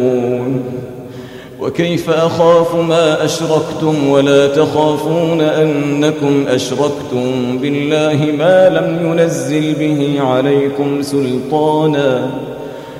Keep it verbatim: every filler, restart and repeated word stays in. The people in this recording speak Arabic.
وكيف أخاف ما أشركتم ولا تخافون أنكم أشركتم بالله ما لم ينزل به عليكم سلطانا